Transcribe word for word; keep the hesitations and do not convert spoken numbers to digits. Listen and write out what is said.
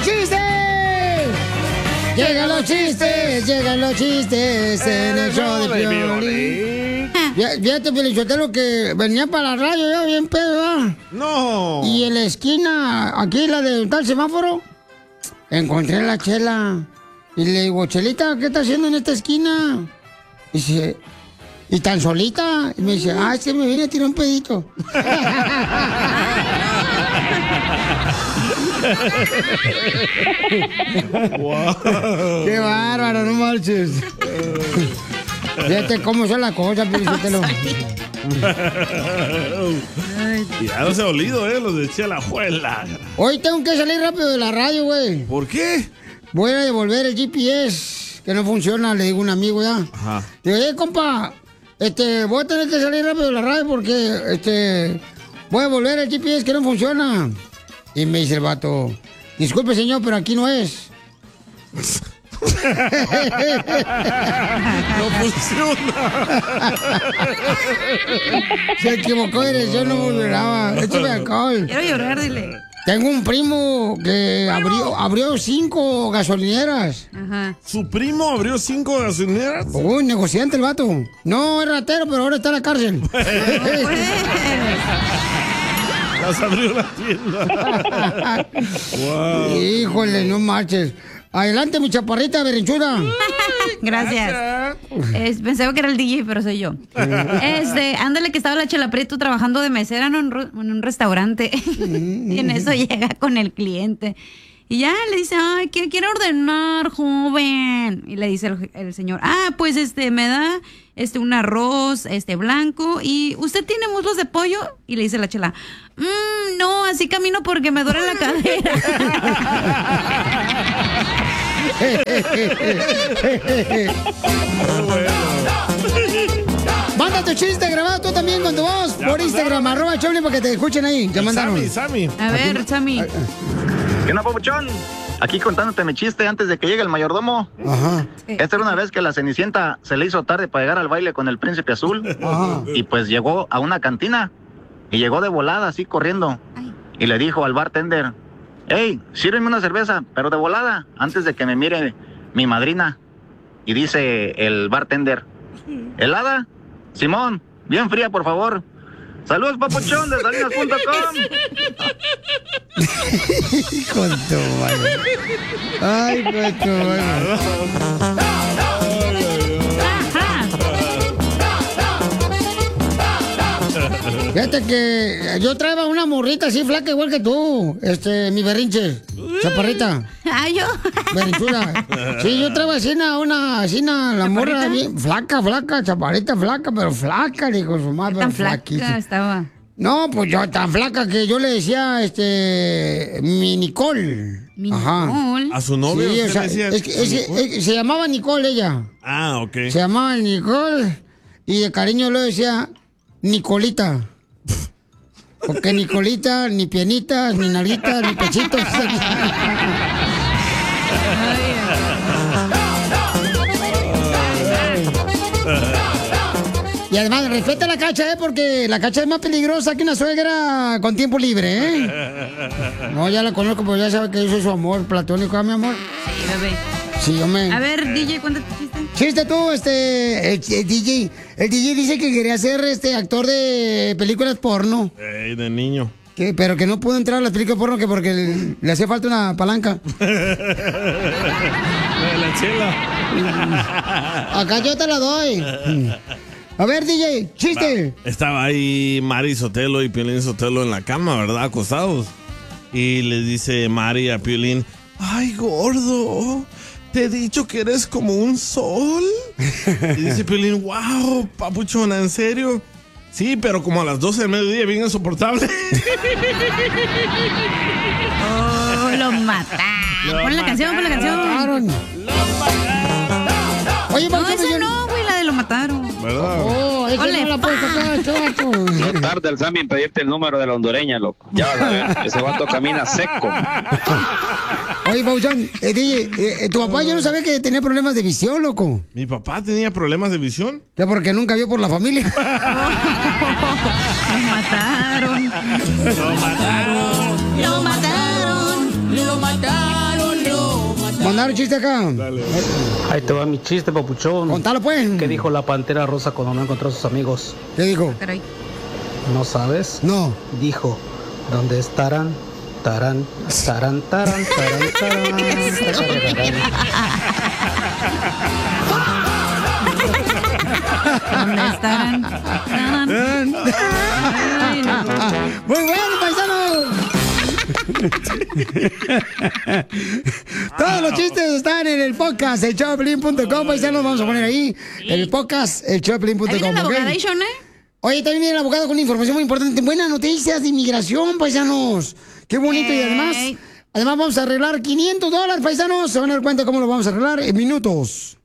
chistes! Llegan los chistes, llegan los chistes en el show de Piolín. Fíjate, Piolichotelo, que venía para la radio yo bien pedo, ¿verdad? No. Y en la esquina, aquí la de tal semáforo, encontré a la Chela. Y le digo, Chelita, ¿qué está haciendo en esta esquina? Y dice, ¿y tan solita? Y me dice, ah, es que me viene a tirar un pedito. Wow. ¡Qué bárbaro, no marches! Fíjate cómo son las cosas, Piolichotelo. Ya no se ha olido, ¿eh? Los de Chelajuela. Hoy tengo que salir rápido de la radio, güey. ¿Por qué? Voy a devolver el G P S, que no funciona, le digo a un amigo ya. Ajá. Digo, eh, compa, este, voy a tener que salir rápido de la radio porque, este, voy a devolver el G P S que no funciona. Y me dice el vato, disculpe, señor, pero aquí no es. No funciona. Se equivocó de dirección, no volverá. Échame alcohol. Quiero llorar, dile. Tengo un primo que abrió, abrió cinco gasolineras. Ajá. ¿Su primo abrió cinco gasolineras? Uy, negociante el vato. No, es ratero, pero ahora está en la cárcel. Las abrió la tienda. Wow. Híjole, no marches. Adelante, mi chaparrita berrinchuda. Gracias. Es, pensaba que era el D J, pero soy yo. Este, ándale que estaba la Chela Prieto trabajando de mesera en un, en un restaurante. Y en eso llega con el cliente. Y ya le dice, ay, ¿qué quiere ordenar, joven? Y le dice el, el señor, ah, pues este, me da este un arroz este blanco y ¿usted tiene muslos de pollo? Y le dice la Chela, mmm, no, así camino porque me duele la cadera. Manda tu chiste grabado tú también con tu voz por Instagram, arroba Choplin, para que te escuchen ahí. Ya mandaron. Sammy, Sammy. A ver, Sammy. ¿Qué onda, papuchón? Aquí contándote mi chiste antes de que llegue el mayordomo. Ajá. Esta era una vez que la Cenicienta se le hizo tarde para llegar al baile con el príncipe azul. Ajá. Y pues llegó a una cantina. Y llegó de volada, así corriendo. Y le dijo al bartender, hey, sírveme una cerveza, pero de volada, antes de que me mire mi madrina. Y dice el bartender, ¿helada? Simón, bien fría, por favor. Saludos, papuchón, de salinas punto com. Con tu madre. Ay, con tu madre. Fíjate que yo traía una morrita así flaca igual que tú, este, mi berrinche, chaparrita. Ah, yo. Berrinchuda. Sí, yo traía así una, una, así una, la morra bien flaca, flaca, chaparrita, flaca, pero flaca, dijo su madre. Tan flaca flaquísima. estaba. No, pues yo tan flaca que yo le decía, este, mi Nicole. Mi Ajá. Nicole. ¿A su novio? Sí, o usted sea, decía, es que, es que- Nicole? es que se llamaba Nicole ella. Ah, ok. Se llamaba Nicole y de cariño le decía Nicolita. Porque Nicolita, ni pianitas, ni nalguitas, ni pechitos. Y además, respeta la Cacha, ¿eh? Porque la Cacha es más peligrosa que una suegra con tiempo libre, ¿eh? No, ya la conozco, pero ya sabe que yo soy su amor platónico, ¿eh, mi amor? Sí, bebé. Sí, yo me... A ver, D J, cuéntate tu chiste. Chiste tú, este, el, el D J. El D J dice que quería ser este actor de películas porno. Ey, de niño. Que, pero que no pudo entrar a las películas porno que porque le, le hacía falta una palanca. La de la Chela. Acá yo te la doy. A ver, D J, chiste. Estaba ahí Mari Sotelo y Piolín Sotelo en la cama, ¿verdad? Acostados. Y le dice Mari a Piolín, ay, gordo, te he dicho que eres como un sol. Y dice Piolín, wow, papuchona, ¿en serio? Sí, pero como a las doce del mediodía, bien insoportable. Oh, lo mataron. Pon la canción, pon la canción. Mataron. Oye, No, vamos a esa ver- no, güey, la de lo mataron. ¿Verdad? Oh, esa Ole, no la puedo tocar, chato. No tarda el Sammy en pedirte el número de la hondureña, loco. Ya vas a ver, ese vato camina seco. Oye, Pauchón, eh, D J, eh, tu papá yo no sabía que tenía problemas de visión, loco. ¿Mi papá tenía problemas de visión? Ya porque nunca vio por la familia. Lo mataron. Lo mataron. Lo mataron. Lo mataron. Mandar un chiste acá. Dale. Ahí te va mi chiste, papuchón. Contalo, pues. ¿Qué dijo la pantera rosa cuando no encontró a sus amigos? ¿Qué dijo? Caray. ¿No sabes? No. Dijo, ¿dónde estarán? Tarán, tarán, tarán, tarán, tarán, tarán. ¿Dónde estarán? Tarán. Ay, no. Muy bueno, paisano. Todos los chistes están en el podcast, el show de Piolín punto com, paisanos. Vamos a poner ahí el podcast, el show de Piolín punto com. Ahí viene la ¿ok? abogada, ¿eh? Oye, también viene el abogado con información muy importante. Buenas noticias de inmigración, paisanos. Qué bonito. Ey. Y además, además vamos a arreglar quinientos dólares, paisanos. Se van a dar cuenta cómo lo vamos a arreglar en minutos.